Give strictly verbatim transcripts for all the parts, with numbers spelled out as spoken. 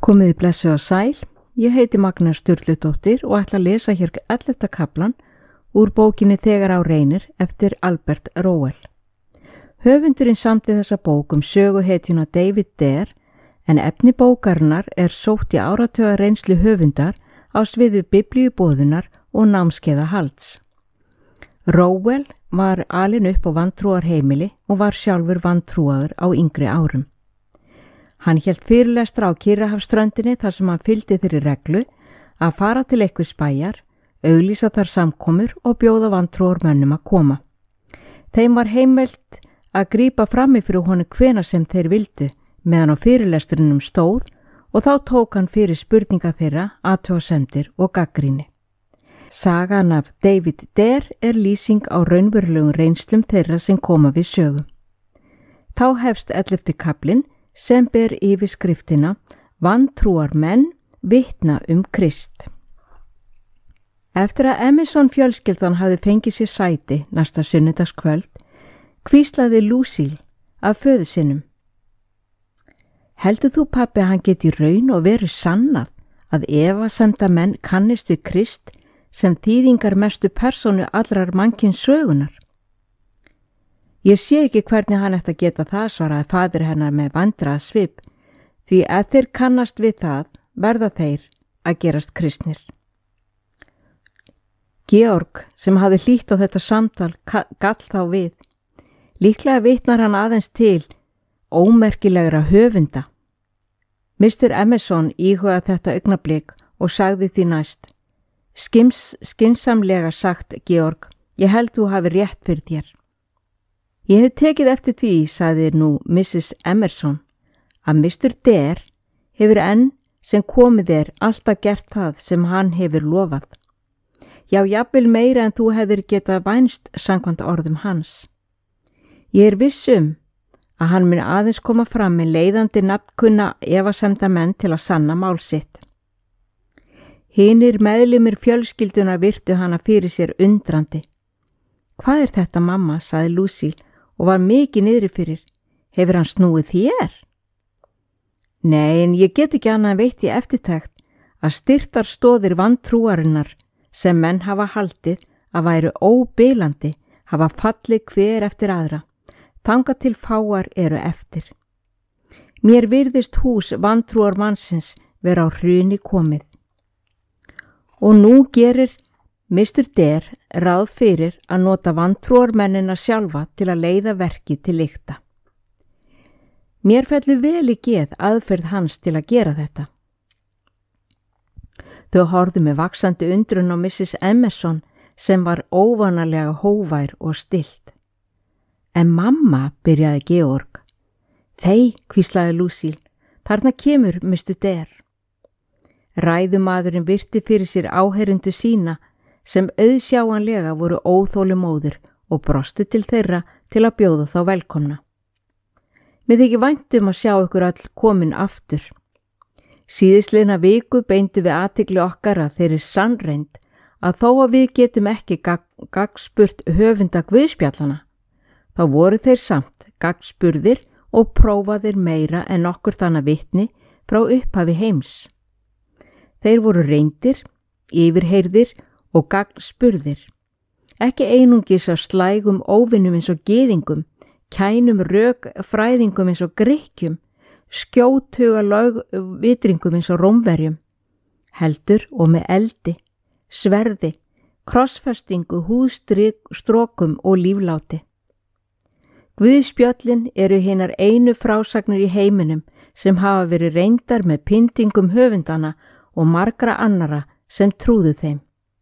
Komiði blessu og sæl, ég heiti Magnea Sturludóttir og ætla að lesa hér ellefta kaflan úr bókinni Þegar á reynir eftir Albert Rowell. Höfundurinn samdi þessa bók um söguhetjuna David Dare en efni bókarinnar er sótt í áratuga reynslu höfundar á sviði biblíuboðunar og námskeiða halds. Rowell var alinn upp á vantrúarheimili og var sjálfur vantrúaður á yngri árum. Hann hélt fyrirlestra á Kyrrahafsströndinni þar sem hann fylgdi þeirri reglu að fara til einhvers bæjar, auglýsa þar samkomur og bjóða vantrúarmönnum að koma. Þeim var heimilt að grípa frammi fyrir honum hvenær sem þeir vildu meðan á fyrirlestrinum stóð og þá tók hann fyrir spurninga þeirra, athugasemdir og gagnrýni. Sagan af David Dare er lýsing á raunverulegum reynslum þeirra sem koma við sögu. Þá hefst ellefti kaflinn sem ber yfir skriftina Vantrúar menn vitna um Krist. Eftir að Emerson fjölskyldan hafði fengið sér sæti næsta sunnudagskvöld, hvíslaði Lucille af föður sinum. Heldur þú, pabbi, að hann geti raun og veru sannað að efasemda menn kannist við Krist sem þýðingar mestu persónu allrar mannkins sögunar? Ég sé ekki hvernig hann ætti að geta það, svaraði faðir hennar með vandrað svip, því ef þeir kannast við það verða þeir að gerast kristnir. Georg, sem hafði hlýtt á þetta samtal, gall þá við. Líklega vitnar hann aðeins til ómerkilegra höfunda. mister Emerson íhugaði þetta augnablik og sagði því næst: Skims, skynsamlega sagt, Georg, ég held þú hafi rétt fyrir þér. Ég hef tekið eftir því, sagði nú missis Emerson, að mister Dare hefur enn sem komið er alltaf gert það sem hann hefur lofað. Já, jafnvel meira en þú hefur getað vænst samkvæmt orðum hans. Ég er viss um að hann mun aðeins koma fram með leiðandi nafnkunna efasemda menn til að sanna mál sitt. Hinir meðlimir fjölskylduna virtu hana fyrir sér undrandi. Hvað er þetta, mamma, sagði Lucille og var mikið niðri fyrir. Hefur hann snúið þér? Nei, en ég get ekki annað veitt í eftirtekt að styrtar stóðir vantrúarinnar sem menn hafa haldið að væru óbilandi hafa fallið hver eftir aðra, þangað til fáar eru eftir. Mér virðist hús vantrúar mannsins vera á hruni komið. Og nú gerir mister Dare ráð fyrir að nota vantrúarmennina sjálfa til að leiða verkið til lykta. Mér fellur vel í geð aðferð hans til að gera þetta. Þau horfðu með vaxandi undrun á missis Emerson sem var óvanalega hóvær og stillt. En mamma, byrjaði Georg. Þei, hvíslaði Lucille, þarna kemur mister Dare. Ræðumadurinn virti fyrir sér áheyrendu sína sem auðsjáanlega voru óþolumóðir og brosti til þeirra til að bjóða þá velkomna. Mér þykir vænt um að sjá ykkur öll komin aftur. Síðisliðna viku beindu við athygli okkar að þeirri sannreind að þó að við getum ekki gagnspurt höfunda guðspjallana, þá voru þeir samt gagnspurðir og prófaðir meira en okkur þannig vitni frá upphafi heims. Þeir voru reyndir, yfirheyrðir og gagnspurðir. Ekki einungis af slægum óvinnum eins og gyðingum, kænum rökfræðingum eins og Grikkjum, skjótuga lögvitringum eins og Rómverjum, heldur og með eldi, sverði, krossfestingu, húðstrókum og lífláti. Guðspjöllin eru hinar einu frásagnir í heiminum sem hafa verið reyndar með pyntingum höfundana og margra annara sem trúðu þeim.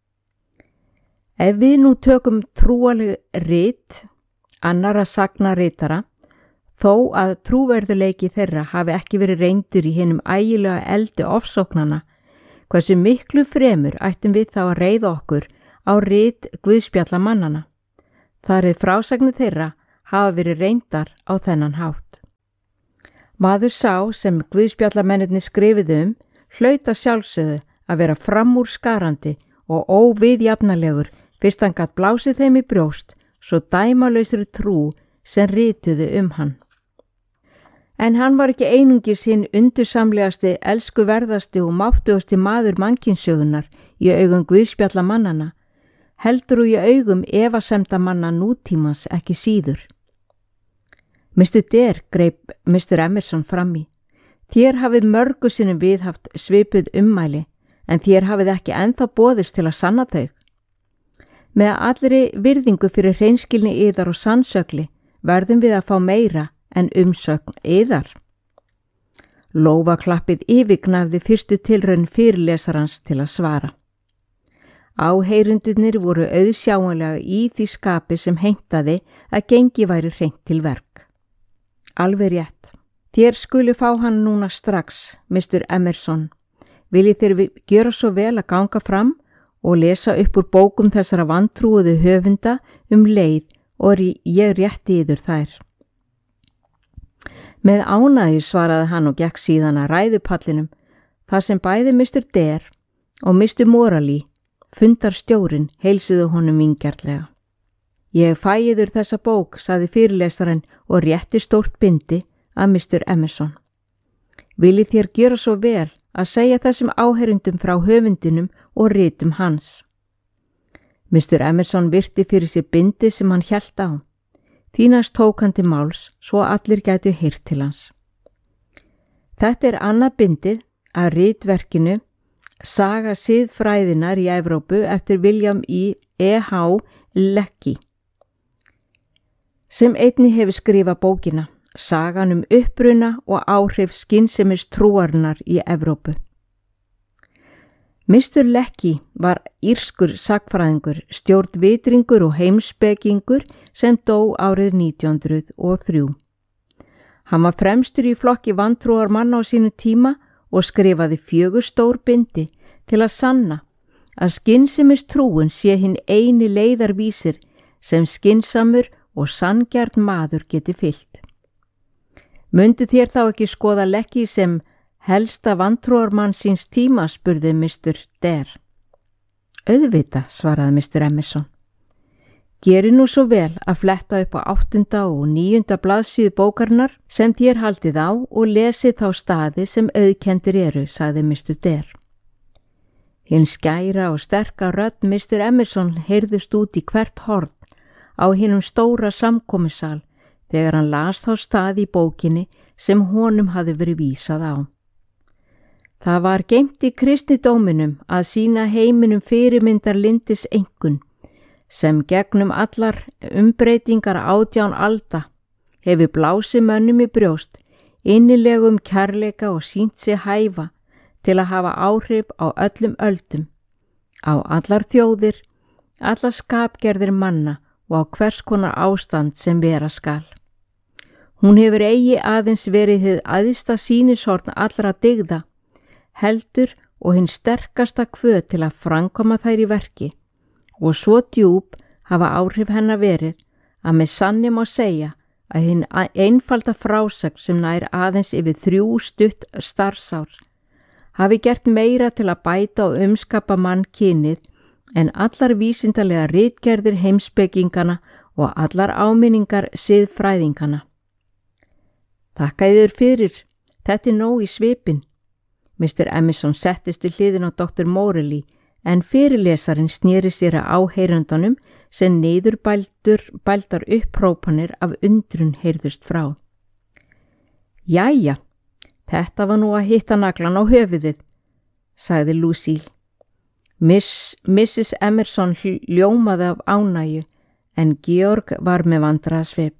Ef við nú tökum trúaleg rit annara sagna ritara, þó að trúverðuleiki þeirra hafi ekki verið reyndur í hinum ægilega eldi ofsóknana, hversu miklu fremur ættum við þá að reiða okkur á rit guðspjallamannana. Þar eð frásagnir þeirra hafa verið reyndar á þennan hátt. Maður sá sem guðspjallamennirnir skrifuðu um hlaut að sjálfsögðu að vera framúrskarandi og óviðjafnalegur fyrst hann gat blásið þeim í brjóst svo dæmalausri trú sem rituðu um hann. En hann var ekki einungis hinn undursamlegasti, elskuverðasti og máttugasti maður mannkynssögunar í augum guðspjalla mannana, heldur og í augum efasemda manna nútímans ekki síður. mister Dare greip mister Emerson fram í. Þér hafið mörgu sinnum viðhaft svipuð ummæli, en þér hafið ekki ennþá boðist til að sanna þau. Með allri virðingu fyrir hreinskilni yðar og sannsögli verðum við að fá meira en umsögn yðar. Lófaklappið yfirgnæfði fyrstu tilraun fyrirlesarans til að svara. Áheyrendurnir voru auðsjáanlega í því skapi sem heimtaði að gengi væri hreint til verk. Alveg rétt. Þér skulu fá hann núna strax, mister Emerson. Viljið þér gjöra svo vel að ganga fram og lesa upp úr bókum þessara vantrúuðu höfunda um leið og ég rétti yður þær. Með ánægju svaraði hann og gekk síðan að ræðupallinum, þar sem bæði mister Dare og mister Morley, fundarstjórinn, heilsuðu honum vingjarnlega. Ég fæ yður þessa bók, sagði fyrirlesarinn og rétti stórt bindi að mister Emerson. Viljið þér gjöra svo vel að segja þessum áheyrendum frá höfundinum og ritum hans. mister Emerson virti fyrir sér bindi sem hann hélt á. Því næst tók hann til máls svo allir gætu heyrt til hans. Þetta er annað bindið af ritverkinu Saga siðfræðinnar í Evrópu eftir William E. H. Lecky, sem einnig hefur skrifað bókina Sagan um uppruna og áhrif skynsemis trúarinnar í Evrópu. mister Lecky var írskur sagfræðingur, stjórnvitringur og heimspekingur sem dó árið nítján hundruð og þrjú. Hann var fremstur í flokki vantrúar manna á sínu tíma og skrifaði fjögur stór bindi til að sanna að skynsemis trúin sé hinn eini leiðarvísir sem skynsamur og sanngjarn maður geti fylgt. Mundu þér þá ekki skoða Lecky sem helsta vantrúarmann síns tíma, spurði mister Dare. Auðvitað, svaraði mister Emerson. Geri nú svo vel að fletta upp á áttunda og níunda blaðsíðu bókarinnar sem þér haldið á og lesið þá staði sem auðkendir eru, sagði mister Dare. Hinn skæra og sterka rödd mister Emerson heyrðust út í hvert horn á hinum stóra samkomusal þegar hann las þá staði í bókinni sem honum hafði verið vísað á. Það var geymt í kristnidóminum að sýna heiminum fyrirmyndar lindis einkunn, sem gegnum allar umbreytingar átján alda hefur blásið mönnum í brjóst, innilegum kærleika og sýnt sig hæfa til að hafa áhrif á öllum öldum, á allar þjóðir, allar skapgerðir manna og á hvers konar ástand sem vera skal. Hún hefur eigi aðeins verið hið æðsta sýnishorn allra dygða, heldur og hinn sterkasta hvöt til að framkoma þær í verki, og svo djúp hafa áhrif hennar verið að með sanni má segja að hinn einfalda frásögn sem nær aðeins yfir þrjú stutt starfsár hafi gert meira til að bæta og umskapa mannkynið en allar vísindalega ritgerðir heimspekingana og allar áminningar siðfræðingana. Þakka yður fyrir, þetta er nóg í svipinn. mister Emerson settist við hliðin á doktor Morley en fyrirlesarinn sneri sér að áheyrendunum sem niður bældur, bældar upphrópanir af undrun heyrðust frá. Jæja, þetta var nú að hitta naglan á höfuðið, sagði Lucille. Miss, missus Emerson ljómaði af ánægju en Georg var með vandræðasvip.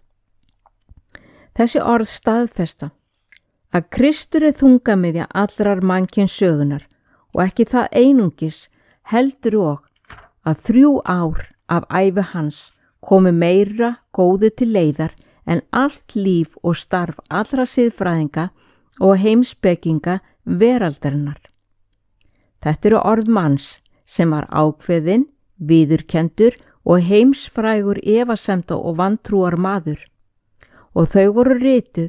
Þessi orð staðfesta að Kristur er þungamiðja allrar mannkyns sögunar og ekki það einungis heldur og að þrjú ár af ævi hans komi meira góðu til leiðar en allt líf og starf allra siðfræðinga og heimspekinga veraldarinnar. Þetta eru orð manns sem var ákveðinn, viðurkendur og heimsfrægur efasemda og vantrúar maður og þau voru rituð